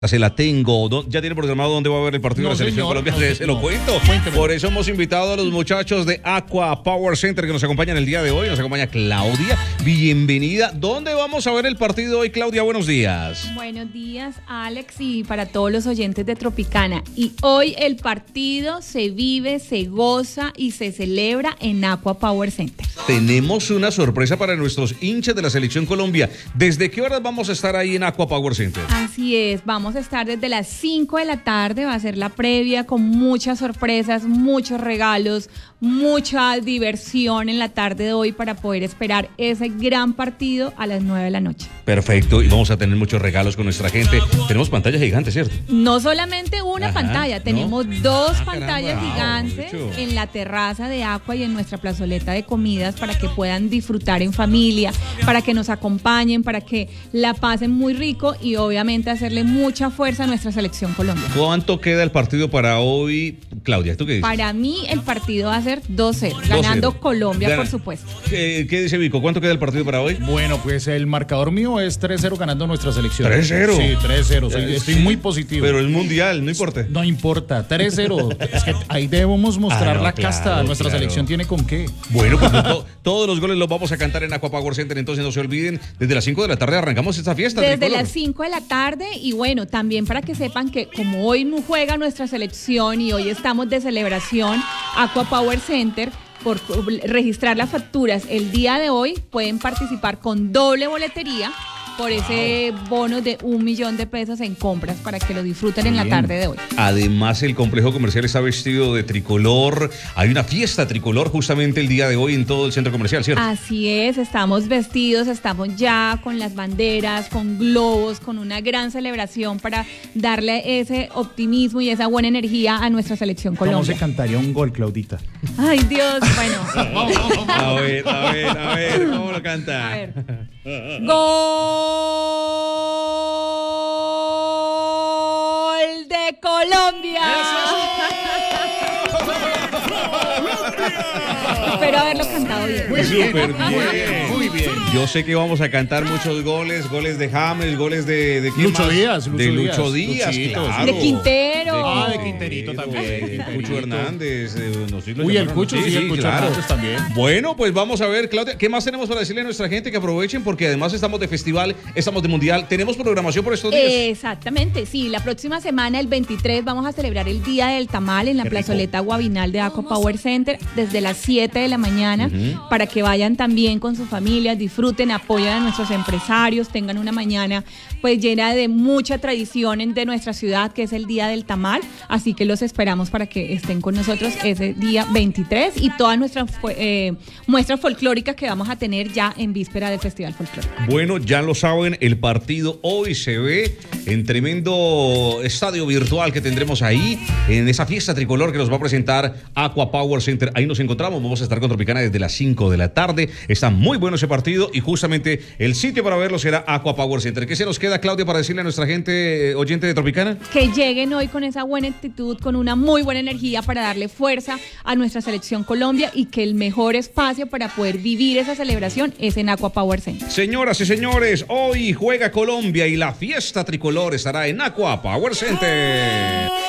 Se la tengo. ¿Ya tiene programado dónde va a haber el partido de la selección colombiana? Se lo cuento. Cuénteme. Por eso hemos invitado a los muchachos de Aqua Power Center que nos acompañan el día de hoy. Nos acompaña Claudia. Bienvenida. ¿Dónde vamos a ver el partido hoy, Claudia? Buenos días. Buenos días, Alex, y para todos los oyentes de Tropicana. Y hoy el partido se vive, se goza y se celebra en Aqua Power Center. Tenemos una sorpresa para nuestros hinchas de la selección Colombia. ¿Desde qué horas vamos a estar ahí en Aqua Power Center? Así es, vamos a estar desde las 5 de la tarde, va a ser la previa con muchas sorpresas, muchos regalos, mucha diversión en la tarde de hoy para poder esperar ese gran partido a las 9 de la noche. Perfecto, y vamos a tener muchos regalos con nuestra gente. Tenemos pantallas gigantes, ¿cierto? No solamente una pantalla, tenemos dos pantallas caramba, gigantes en la terraza de Aqua y en nuestra plazoleta de comidas para que puedan disfrutar en familia, para que nos acompañen, para que la pasen muy rico y obviamente hacerle mucha fuerza a nuestra selección Colombia. ¿Cuánto queda el partido para hoy, Claudia? ¿Tú qué dices? Para mí el partido va a ser 2-0, ganando Colombia, por supuesto. ¿Qué dice Vico? ¿Cuánto queda el partido para hoy? Bueno, pues el marcador mío es 3-0 ganando nuestra selección. ¿3-0? Sí, 3-0. Estoy muy positivo. Pero es mundial, no importa. No importa, 3-0. Es que ahí debemos mostrar la casta. Claro, nuestra selección tiene con qué. Bueno, pues todos los goles los vamos a cantar en Aqua Power Center, entonces no se olviden, desde las 5 de la tarde arrancamos esta fiesta. Desde las 5 de la tarde y bueno, también para que sepan que como hoy no juega nuestra selección y hoy estamos de celebración, Aqua Power Center, por registrar las facturas el día de hoy, pueden participar con doble boletería por ese bono de $1 millón en compras para que lo disfruten en la tarde de hoy. Además, el complejo comercial está vestido de tricolor. Hay una fiesta tricolor justamente el día de hoy en todo el centro comercial, ¿cierto? Así es, estamos vestidos, estamos ya con las banderas, con globos, con una gran celebración para darle ese optimismo y esa buena energía a nuestra selección Colombia. ¿Cómo se cantaría un gol, Claudita? Ay, Dios, bueno. A ver, ¿cómo lo canta? A ver. ¡Gol de Colombia! Espero haberlo cantado bien. Súper bien. Muy bien. Yo sé que vamos a cantar muchos goles de James, goles de ¿quién Lucho más? Díaz. De Lucho Díaz, Luchito, claro. De Quintero. De Quinterito también. Cucho Hernández. El Cucho, sí, el Cucho claro. Hernández también. Bueno, pues vamos a ver, Claudia, ¿qué más tenemos para decirle a nuestra gente? Que aprovechen porque además estamos de festival, estamos de mundial. ¿Tenemos programación por estos días? Exactamente, sí. La próxima semana, el 23, vamos a celebrar el Día del Tamal en la plazoleta Guabinal de Aqua Power Center desde las 7 de la mañana para que vayan también con sus familias, disfruten, apoyen a nuestros empresarios, tengan una mañana pues llena de mucha tradición de nuestra ciudad, que es el Día del Tamal. Así que los esperamos para que estén con nosotros ese día 23 y todas nuestras muestras folclóricas que vamos a tener ya en víspera del Festival Folclórico. Bueno, ya lo saben, el partido hoy se ve en tremendo estadio virtual que tendremos ahí, en esa fiesta tricolor que nos va a presentar Aqua Power Center. Ahí nos encontramos, vamos a estar con Tropicana desde las 5 de la tarde. Está muy bueno ese partido y justamente el sitio para verlo será Aqua Power Center. ¿Qué se nos queda, Claudia, para decirle a nuestra gente oyente de Tropicana? Que lleguen hoy con esa buena actitud, con una muy buena energía para darle fuerza a nuestra selección Colombia y que el mejor espacio para poder vivir esa celebración es en Aqua Power Center. Señoras y señores, hoy juega Colombia y la fiesta tricolor estará en Aqua Power Center.